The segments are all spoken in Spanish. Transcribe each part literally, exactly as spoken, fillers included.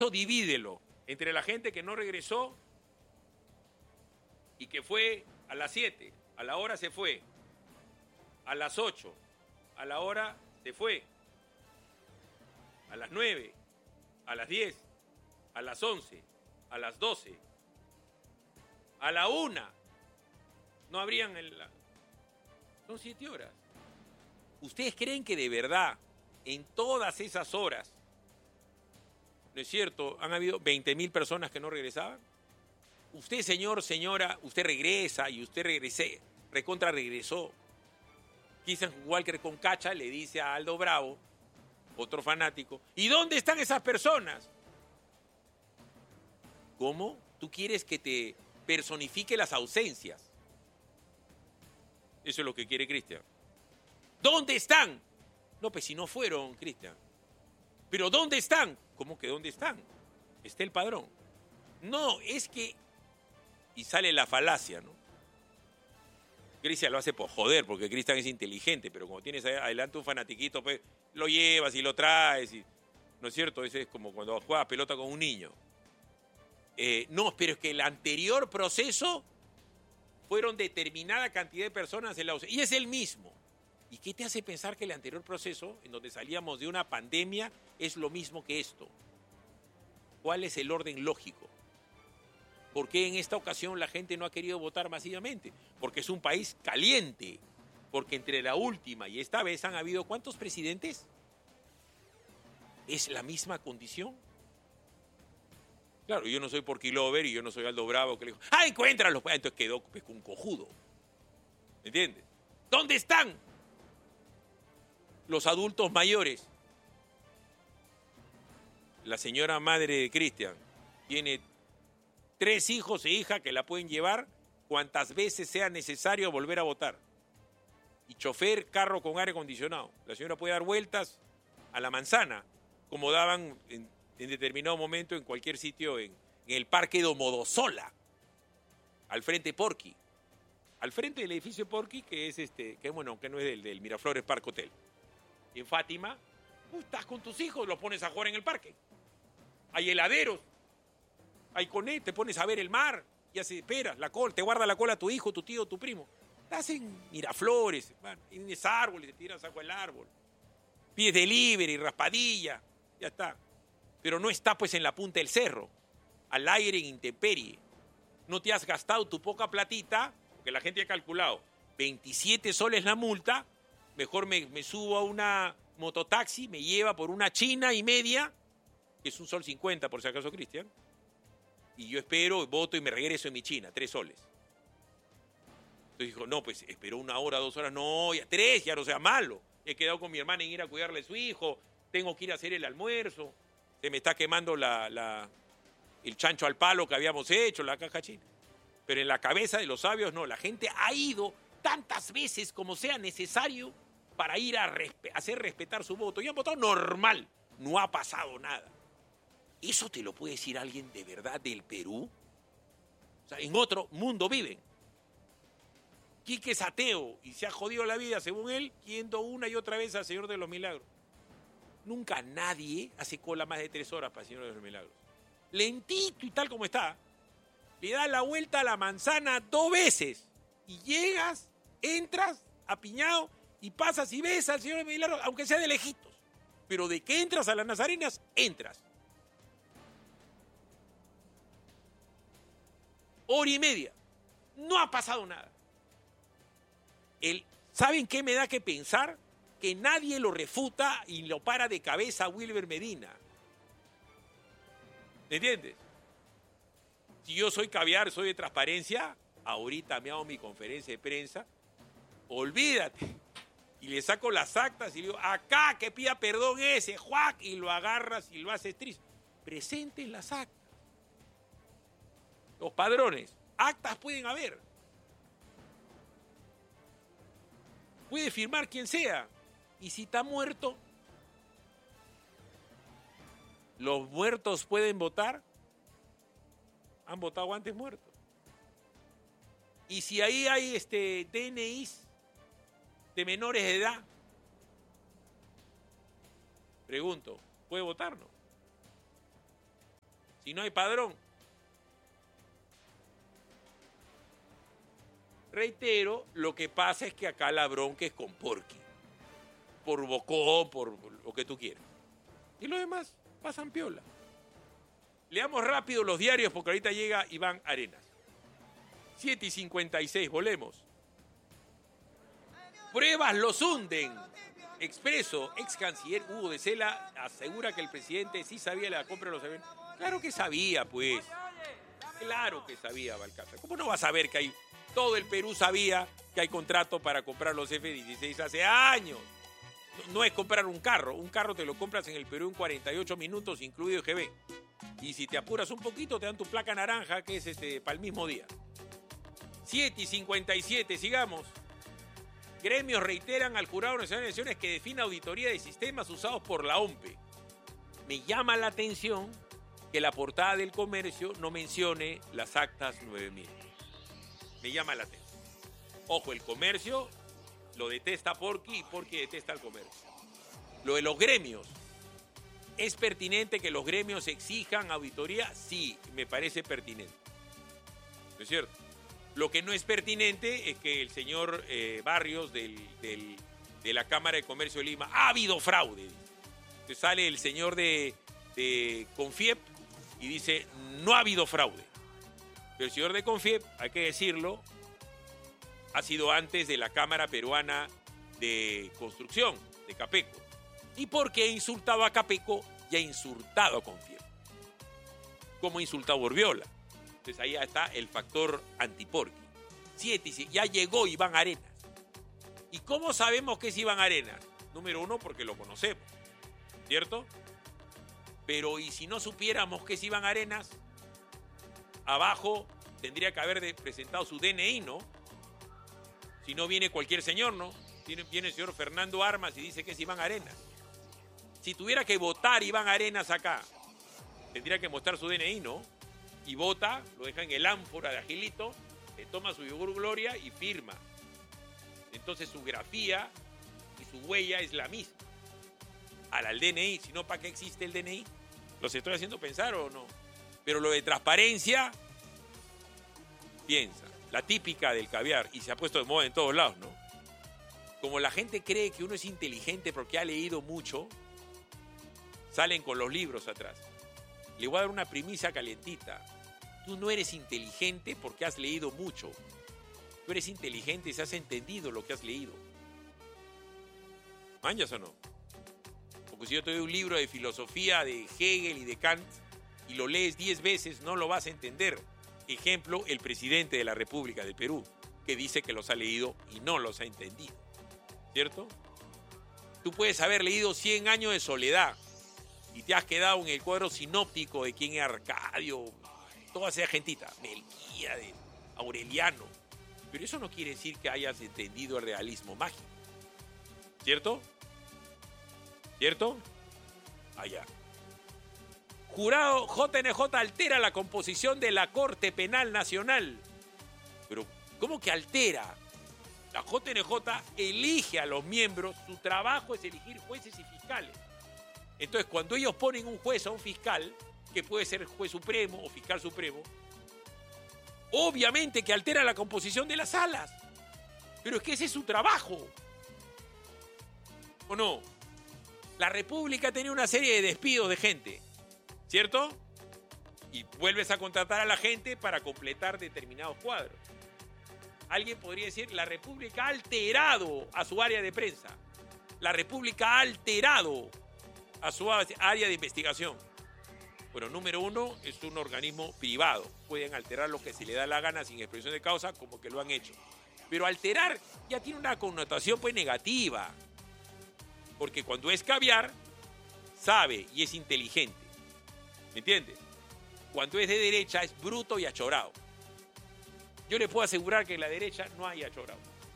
Divídelo entre la gente que no regresó y que fue a las siete, a la hora se fue, a las ocho, a la hora se fue, a las nueve, a las diez, a las once, a las doce, a la una. No habrían el... Son siete horas. ¿Ustedes creen que de verdad, en todas esas horas, ¿no es cierto?, han habido veinte mil personas que no regresaban? Usted, señor, señora, usted regresa y usted regresé, recontra regresó. Quizás Walker con Cacha le dice a Aldo Bravo, otro fanático, ¿y dónde están esas personas? ¿Cómo? ¿Tú quieres que te personifique las ausencias? Eso es lo que quiere Cristian. ¿Dónde están? No, pues si no fueron, Cristian. ¿Pero dónde están? ¿Cómo que dónde están? Está el padrón. No, es que... Y sale la falacia, ¿no? Cristian lo hace por joder, porque Cristian es inteligente, pero cuando tienes adelante un fanatiquito, pues lo llevas y lo traes. Y, ¿no es cierto? Ese es como cuando juegas pelota con un niño. Eh, no, pero es que el anterior proceso fueron determinada cantidad de personas en la ausencia. Y es el mismo. ¿Y qué te hace pensar que el anterior proceso, en donde salíamos de una pandemia, es lo mismo que esto? ¿Cuál es el orden lógico? ¿Por qué en esta ocasión la gente no ha querido votar masivamente? Porque es un país caliente. Porque entre la última y esta vez han habido ¿cuántos presidentes? ¿Es la misma condición? Claro, yo no soy Porky Lover y yo no soy Aldo Bravo que le dijo, ¡ah, encuéntralos! Entonces quedó pues, un cojudo. ¿Me entiendes? ¿Dónde están los adultos mayores? La señora madre de Cristian tiene tres hijos e hija que la pueden llevar cuantas veces sea necesario volver a votar. Y chofer, carro con aire acondicionado. La señora puede dar vueltas a la manzana, como daban en, en determinado momento en cualquier sitio en, en el Parque Domodosola, al frente Porky. Al frente del edificio Porky, que es este, que bueno, que no es del, del Miraflores Park Hotel. En Fátima, tú estás con tus hijos, los pones a jugar en el parque. Hay heladeros, hay conet, te pones a ver el mar, ya se esperas, la cola, te guarda la cola tu hijo, tu tío, tu primo. Estás en Miraflores, bueno, tienes árboles, te tiras saco el árbol. Pides delivery, raspadilla, ya está. Pero no está pues en la punta del cerro, al aire en intemperie. No te has gastado tu poca platita, porque la gente ha calculado veintisiete soles la multa, mejor me, me subo a una mototaxi, me lleva por una china y media, que es un sol cincuenta por si acaso, Cristian, y yo espero, voto y me regreso en mi china, tres soles. Entonces dijo, no, pues esperó una hora, dos horas, no, ya tres, ya no sea malo. He quedado con mi hermana en ir a cuidarle a su hijo, tengo que ir a hacer el almuerzo, se me está quemando la, la, el chancho al palo que habíamos hecho, la caja china. Pero en la cabeza de los sabios no, la gente ha ido tantas veces como sea necesario para ir a respe- hacer respetar su voto. Y han votado normal, no ha pasado nada. ¿Eso te lo puede decir alguien de verdad del Perú? O sea, en otro mundo viven. Quique es ateo y se ha jodido la vida, según él, yendo una y otra vez al Señor de los Milagros. Nunca nadie hace cola más de tres horas para el Señor de los Milagros. Lentito y tal como está. Le da la vuelta a la manzana dos veces. Y llegas, entras, apiñado, y pasas y ves al Señor de los Milagros, aunque sea de lejitos. Pero de que entras a las Nazarenas, entras. Hora y media. No ha pasado nada. El, ¿saben qué me da que pensar? Que nadie lo refuta y lo para de cabeza a Wilber Medina. ¿Me entiendes? Si yo soy caviar, soy de transparencia, ahorita me hago mi conferencia de prensa, olvídate. Y le saco las actas y le digo, acá que pida perdón ese, ¡juac! Y lo agarras y lo haces triste. Presenten las actas. Los padrones, actas pueden haber. Puede firmar quien sea. Y si está muerto, ¿los muertos pueden votar? Han votado antes muertos. Y si ahí hay este D N Is de menores de edad, pregunto, ¿puede votar o no? Si no hay padrón. Reitero, lo que pasa es que acá la bronca es con Porky. Por bocón, por lo que tú quieras. Y los demás pasan piola. Leamos rápido los diarios porque ahorita llega Iván Arenas. siete y cincuenta y seis, volvemos. Pruebas los hunden. Expreso, ex canciller Hugo de Sela asegura que el presidente sí sabía de la compra de los aviones. Claro que sabía, pues. Claro que sabía, Balcázar. ¿Cómo no va a saber que hay... Todo el Perú sabía que hay contrato para comprar los F dieciséis hace años. No, no es comprar un carro. Un carro te lo compras en el Perú en cuarenta y ocho minutos, incluido G B. Y si te apuras un poquito, te dan tu placa naranja, que es este, para el mismo día. siete y cincuenta y siete, sigamos. Gremios reiteran al Jurado Nacional de Elecciones que define auditoría de sistemas usados por la O M P E. Me llama la atención que la portada del Comercio no mencione las actas nueve mil. Me llama la atención. Ojo, el Comercio lo detesta Porky y Porky detesta al Comercio. Lo de los gremios. ¿Es pertinente que los gremios exijan auditoría? Sí, me parece pertinente. ¿No es cierto? Lo que no es pertinente es que el señor eh, Barrios del, del, de la Cámara de Comercio de Lima, ha habido fraude. Entonces sale el señor de, de Confiep y dice, no ha habido fraude. Pero el señor de Confiep, hay que decirlo, ha sido antes de la Cámara Peruana de Construcción, de Capeco. Y porque ha insultado a Capeco y ha insultado a Confiep. Como ha insultado a Orbiola. Entonces ahí está el factor antiporqui. Siete, ya llegó Iván Arenas. ¿Y cómo sabemos que es Iván Arenas? Número uno, porque lo conocemos, ¿cierto? Pero ¿y si no supiéramos que es Iván Arenas? Abajo tendría que haber presentado su D N I, ¿no? Si no viene cualquier señor, ¿no? Viene el señor Fernando Armas y dice que es Iván Arenas. Si tuviera que votar Iván Arenas acá, tendría que mostrar su D N I, ¿no? Y vota, lo deja en el ánfora de Agilito, le toma su yogur Gloria y firma. Entonces su grafía y su huella es la misma. Al, al D N I, si no, ¿para qué existe el D N I? ¿Los estoy haciendo pensar o no? Pero lo de transparencia, piensa, la típica del caviar, y se ha puesto de moda en todos lados, ¿no? Como la gente cree que uno es inteligente porque ha leído mucho, salen con los libros atrás. Le voy a dar una primicia calientita. Tú no eres inteligente porque has leído mucho. Tú eres inteligente si has entendido lo que has leído. ¿Mañas o no? Porque si yo te doy un libro de filosofía de Hegel y de Kant y lo lees diez veces, no lo vas a entender. Ejemplo, el presidente de la República de Perú, que dice que los ha leído y no los ha entendido. ¿Cierto? Tú puedes haber leído cien años de soledad y te has quedado en el cuadro sinóptico de quién es Arcadio, toda esa gentita, Melquíades, Aureliano. Pero eso no quiere decir que hayas entendido el realismo mágico. ¿Cierto? ¿Cierto? Allá. Jurado J N J altera la composición de la Corte Penal Nacional. Pero, ¿cómo que altera? La J N J elige a los miembros, su trabajo es elegir jueces y fiscales. Entonces, cuando ellos ponen un juez o un fiscal, que puede ser juez supremo o fiscal supremo, obviamente que altera la composición de las salas. Pero es que ese es su trabajo. ¿O no? La República tenía una serie de despidos de gente, ¿cierto? Y vuelves a contratar a la gente para completar determinados cuadros. Alguien podría decir, la República ha alterado a su área de prensa. La República ha alterado a su área de investigación. Bueno, número uno, es un organismo privado. Pueden alterar lo que se le da la gana sin expresión de causa, como que lo han hecho. Pero alterar ya tiene una connotación pues negativa. Porque cuando es caviar, sabe y es inteligente. ¿Me entiendes? Cuando es de derecha, es bruto y achorado. Yo le puedo asegurar que en la derecha no hay achorado.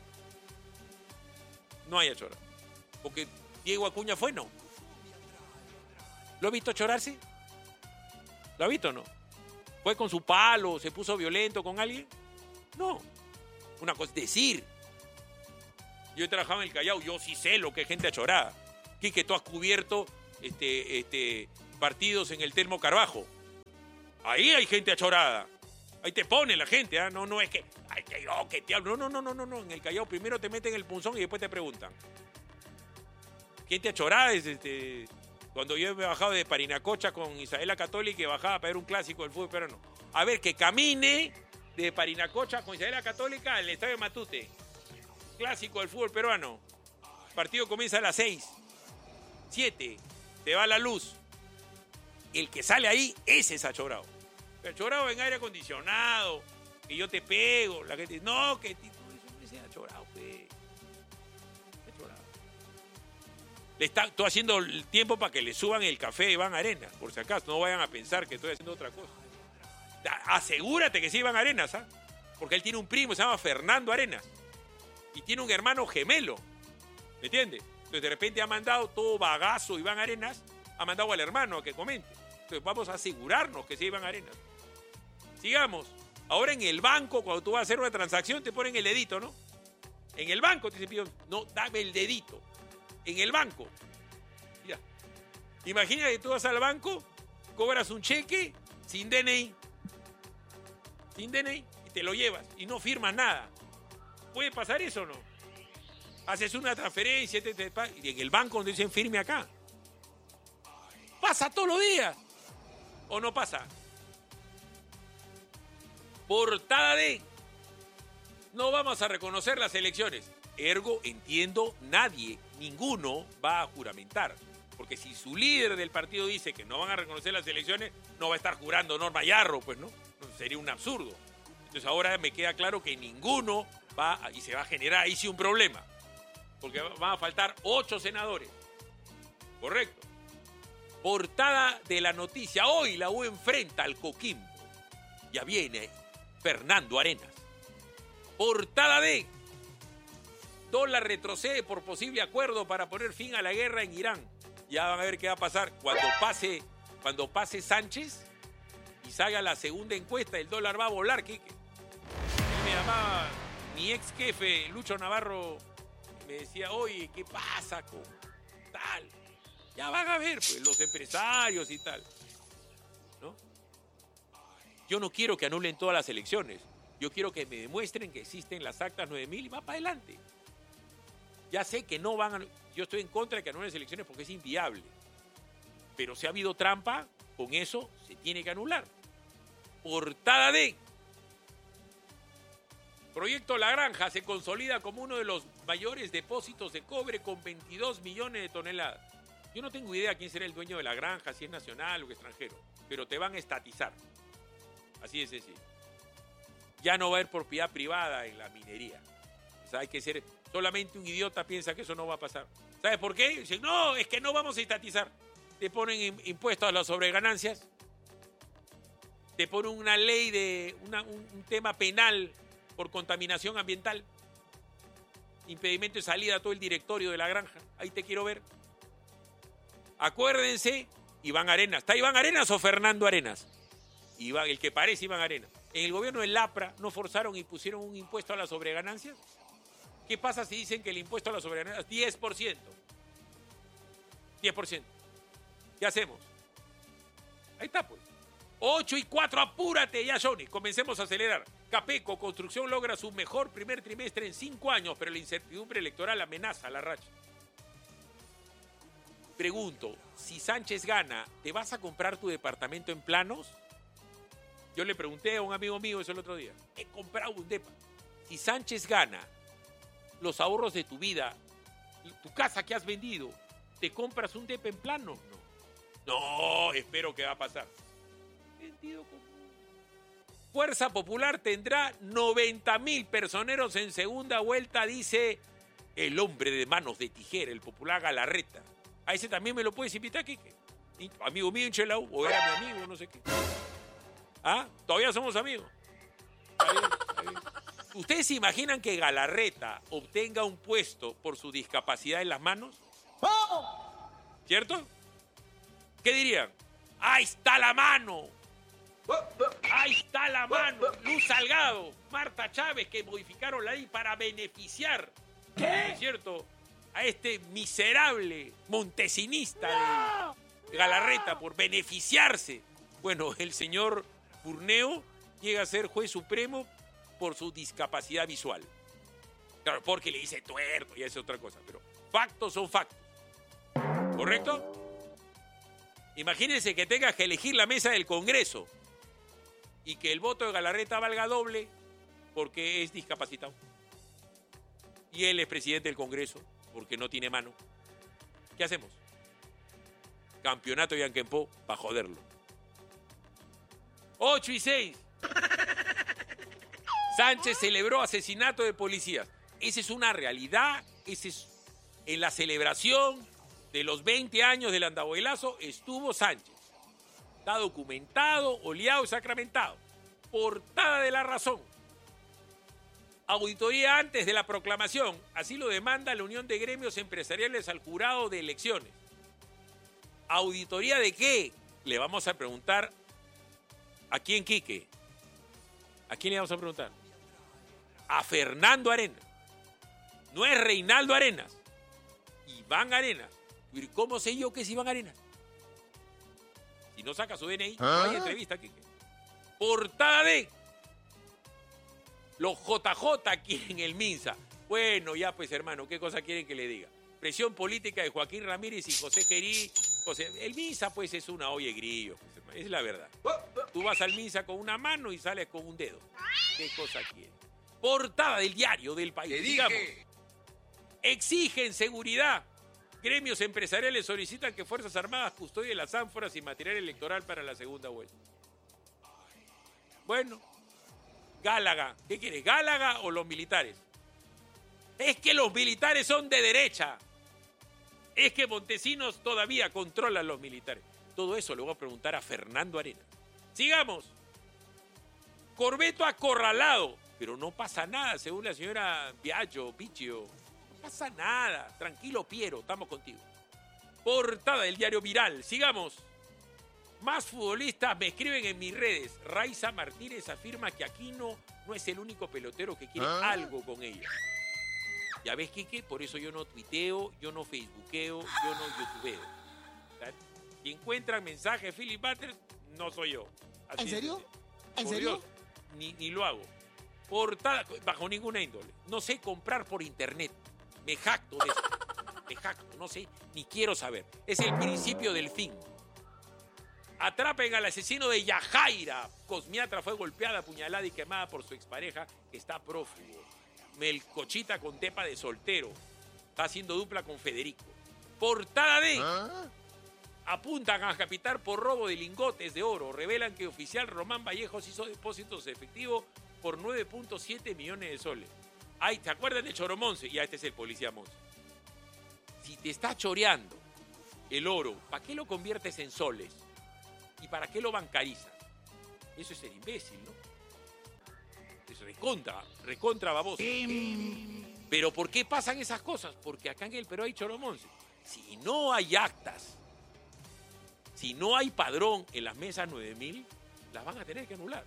No hay achorado. Porque Diego Acuña fue, no. ¿Lo ha visto chorarse? ¿Lo ha visto o no? ¿Fue con su palo? ¿Se puso violento con alguien? No. Una cosa es decir. Yo he trabajado en el Callao, yo sí sé lo que es gente achorada. Quique, tú has cubierto este, este, partidos en el Telmo Carbajo. Ahí hay gente achorada. Ahí te pone la gente, ¿ah? ¿eh? No, no es que, ay, que yo, que te hablo. No, no, no, no, no. En el Callao primero te meten el punzón y después te preguntan. Gente achorada es este. Cuando yo he bajado de Parinacocha con Isabela Católica y bajaba para ver un clásico del fútbol peruano. A ver, que camine de Parinacocha con Isabela Católica al Estadio Matute. Clásico del fútbol peruano. El partido comienza a las seis. siete. Te va la luz. El que sale ahí, ese es achorado. El achorado en aire acondicionado, que yo te pego. La gente dice, no, que no, eso no es achorado, pe. Achorado. Le está, estoy haciendo el tiempo para que le suban el café de Iván Arenas, por si acaso. No vayan a pensar que estoy haciendo otra cosa. Asegúrate que sí Iván Arenas, ¿ah? ¿eh? Porque él tiene un primo, se llama Fernando Arenas. Y tiene un hermano gemelo. ¿Me entiendes? Entonces de repente ha mandado todo bagazo Iván Arenas, ha mandado al hermano a que comente. Entonces vamos a asegurarnos que sí Iván Arenas. Sigamos. Ahora en el banco, cuando tú vas a hacer una transacción, te ponen el dedito, ¿no? En el banco te dicen, no, dame el dedito. En el banco. Mira. Imagina que tú vas al banco, cobras un cheque sin D N I. Sin D N I y te lo llevas y no firmas nada. ¿Puede pasar eso o no? Haces una transferencia te, te, y en el banco donde dicen firme acá. Pasa todos los días. ¿O no pasa? Portada de no vamos a reconocer las elecciones. Ergo, entiendo, nadie, ninguno va a juramentar. Porque si su líder del partido dice que no van a reconocer las elecciones, no va a estar jurando Norma Yarro, pues no. Sería un absurdo. Entonces ahora me queda claro que ninguno va a, y se va a generar ahí sí un problema. Porque van a faltar ocho senadores. Correcto. Portada de la noticia. Hoy la U enfrenta al Coquimbo. Ya viene Fernando Arenas. Portada de dólar retrocede por posible acuerdo para poner fin a la guerra en Irán. Ya van a ver qué va a pasar. Cuando pase, cuando pase Sánchez y salga la segunda encuesta, el dólar va a volar, Quique. Él me llamaba, mi ex jefe, Lucho Navarro, me decía, oye, ¿qué pasa con tal? Ya van a ver, pues, los empresarios y tal. ¿No? Yo no quiero que anulen todas las elecciones. Yo quiero que me demuestren que existen las actas nueve mil y va para adelante. Ya sé que no van a... Yo estoy en contra de que anulen las elecciones porque es inviable. Pero si ha habido trampa, con eso se tiene que anular. Portada de... Proyecto La Granja se consolida como uno de los mayores depósitos de cobre con veintidós millones de toneladas. Yo no tengo idea quién será el dueño de la granja, si es nacional o extranjero, pero te van a estatizar. Así es sencillo. Ya no va a haber propiedad privada en la minería. O sea, hay que ser... Solamente un idiota piensa que eso no va a pasar. ¿Sabes por qué? Dicen, no, es que no vamos a estatizar. Te ponen impuestos a las sobreganancias. Te ponen una ley de... Una, un, un tema penal por contaminación ambiental. Impedimento de salida a todo el directorio de la granja. Ahí te quiero ver. Acuérdense, Iván Arenas. ¿Está Iván Arenas o Fernando Arenas? Iván, el que parece Iván Arenas. En el gobierno del Lapra no forzaron y pusieron un impuesto a las sobreganancias. ¿Qué pasa si dicen que el impuesto a las sobreganancias es diez por ciento? diez por ciento. ¿Qué hacemos? Ahí está, pues. ocho y cuatro, apúrate ya, Johnny. Comencemos a acelerar. Capeco, Construcción logra su mejor primer trimestre en cinco años, pero la incertidumbre electoral amenaza la racha. Pregunto, si Sánchez gana, ¿te vas a comprar tu departamento en planos? Yo le pregunté a un amigo mío eso el otro día. He comprado un depa. Si Sánchez gana, los ahorros de tu vida, tu casa que has vendido, ¿te compras un depa en plano? No. No, espero que va a pasar. Sentido común. Fuerza Popular tendrá noventa mil personeros en segunda vuelta, dice el hombre de manos de tijera, el popular Galarreta. A ese también me lo puedes invitar, Quique. Amigo mío en Chelau, o era mi amigo, no sé qué. ¿Ah? Todavía somos amigos. Está bien, está bien. ¿Ustedes se imaginan que Galarreta obtenga un puesto por su discapacidad en las manos? ¿Cierto? ¿Qué dirían? ¡Ahí está la mano! ¡Ahí está la mano! Luz Salgado, Marta Chávez, que modificaron la ley para beneficiar, ¿qué? ¿Es cierto?, a este miserable montesinista de Galarreta por beneficiarse. Bueno, el señor Purneo llega a ser juez supremo por su discapacidad visual. Claro, porque le dice tuerto y es otra cosa, pero factos son factos. ¿Correcto? Imagínense que tengas que elegir la mesa del Congreso y que el voto de Galarreta valga doble porque es discapacitado. Y él es presidente del Congreso porque no tiene mano. ¿Qué hacemos? Campeonato de Yanquempó para joderlo. ocho y seis. Sánchez celebró asesinato de policías. Esa es una realidad. Ese es, en la celebración de los veinte años del andahuelazo estuvo Sánchez. Está documentado, oleado y sacramentado. Portada de La Razón. Auditoría antes de la proclamación. Así lo demanda la Unión de Gremios Empresariales al Jurado de Elecciones. ¿Auditoría de qué? Le vamos a preguntar aquí en Quique. ¿A quién le vamos a preguntar? A Fernando Arenas. No es Reinaldo Arenas. Iván Arenas. ¿Y cómo sé yo que es Iván Arenas? Si no saca su D N I, ¿Ah? No hay entrevista, Quique. Portada de los J J quieren el Minsa. Bueno, ya pues, hermano, ¿qué cosa quieren que le diga? Presión política de Joaquín Ramírez y José Gerí. José, el Minsa, pues, es una olla de grillo. Pues, es la verdad. Tú vas al Minsa con una mano y sales con un dedo. ¿Qué cosa quiere? Portada del diario del País. Te digamos. dije. Exigen seguridad. Gremios empresariales solicitan que Fuerzas Armadas custodien las ánforas y material electoral para la segunda vuelta. Bueno, Gálaga. ¿Qué quieres? ¿Gálaga o los militares? Es que los militares son de derecha. Es que Montesinos todavía controla a los militares. Todo eso le voy a preguntar a Fernando Arenas. Sigamos. Corbeto acorralado. Pero no pasa nada, según la señora Biagio, Pichio. No pasa nada. Tranquilo, Piero, estamos contigo. Portada del diario Viral. Sigamos. Más futbolistas me escriben en mis redes. Raiza Martínez afirma que Aquino no es el único pelotero que quiere ¿Ah? algo con ella. ¿Ya ves, Quique? Por eso yo no tuiteo, yo no facebookeo, yo no youtubeo. Si encuentran mensajes de Philip Butters, no soy yo. Así ¿En serio? Es. ¿En serio? Dios, ni, ni lo hago. Portada, bajo ninguna índole. No sé comprar por internet. Me jacto de eso. Me jacto, no sé, ni quiero saber. Es el principio del fin. Atrapen al asesino de Yajaira. Cosmiatra fue golpeada, apuñalada y quemada por su expareja, que está prófugo. Melcochita con tepa de soltero. Está haciendo dupla con Federico. Portada de... ¿Ah? Apuntan a capitar por robo de lingotes de oro. Revelan que oficial Román Vallejos hizo depósitos efectivos por nueve punto siete millones de soles. Ay, ¿te acuerdan de Choromonce? Ya este es el policía Monse. Si te está choreando el oro, ¿para qué lo conviertes en soles? ¿Y para qué lo bancarizas? Eso es ser imbécil, ¿no? Es recontra, recontra baboso. Pero ¿por qué pasan esas cosas? Porque acá en el Perú hay Choromonce. Si no hay actas, si no hay padrón en las mesas nueve mil, las van a tener que anular.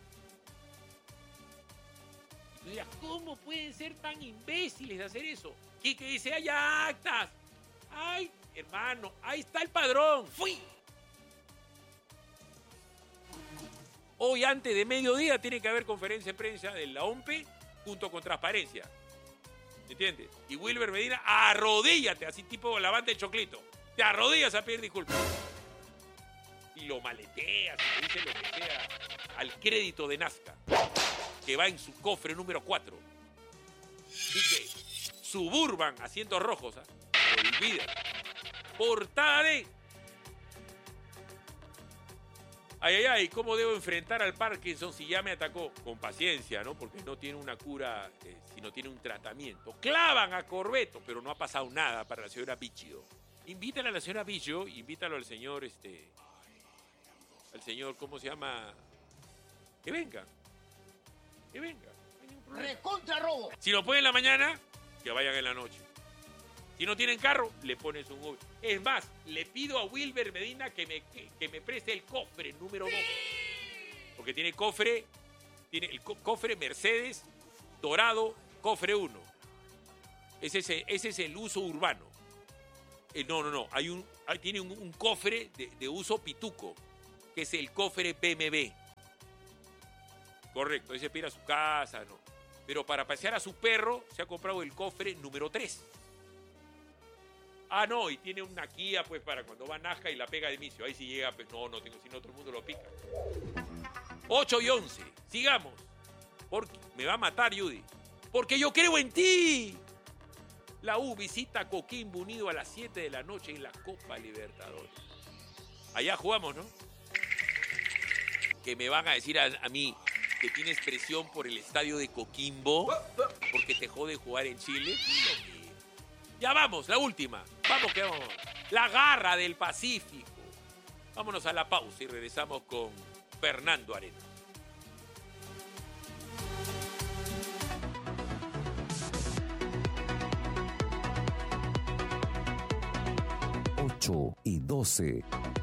Y tú dirás, ¿cómo pueden ser tan imbéciles de hacer eso? Y que dice, hay actas. Ay, hermano, ahí está el padrón. ¡Fui! Hoy, antes de mediodía, tiene que haber conferencia de prensa de la O M P E junto con Transparencia. ¿Entiendes? Y Wilber Medina, arrodíllate, así tipo lavante el choclito. Te arrodillas a pedir disculpas. Y lo maleteas, y le dices lo que sea al crédito de Nazca, que va en su cofre número cuatro. Dice, Suburban, asientos rojos, ¿ah? ¿eh? Olvida. Portada de... Ay, ay, ay, ¿cómo debo enfrentar al Parkinson si ya me atacó? Con paciencia, ¿no? Porque no tiene una cura, eh, sino tiene un tratamiento. Clavan a Corbeto, pero no ha pasado nada para la señora Biggio. Invítala a la señora Biggio, invítalo al señor, este... Al señor, ¿cómo se llama? Que venga. Que venga. No hay ¡Recontra robo! Si lo ponen en la mañana, que vayan en la noche. Si no tienen carro, le pones un Uber. Es más, le pido a Wilber Medina que me, que, que me preste el cofre número dos. Porque tiene cofre, tiene el co cofre Mercedes dorado, cofre uno. Ese es el, ese es el uso urbano. Eh, no, no, no. Hay un, hay, tiene un, un cofre de, de uso pituco, que es el cofre B M W. Correcto, dice para ir a su casa, no. Pero para pasear a su perro se ha comprado el cofre número tres. Ah, no, y tiene una Kia, pues, para cuando va Nazca y la pega de inicio. Ahí sí llega, pues, no, no tengo, si no todo el mundo lo pica. ocho y once, sigamos. Porque me va a matar, Judy. Porque yo creo en ti. La U visita a Coquimbo Unido a las siete de la noche en la Copa Libertadores. Allá jugamos, ¿no? Que me van a decir a, a mí que tienes presión por el estadio de Coquimbo porque te jode jugar en Chile. Ya vamos, la última. Vamos que vamos. La garra del Pacífico. Vámonos a la pausa y regresamos con Fernando Arenas. ocho y doce.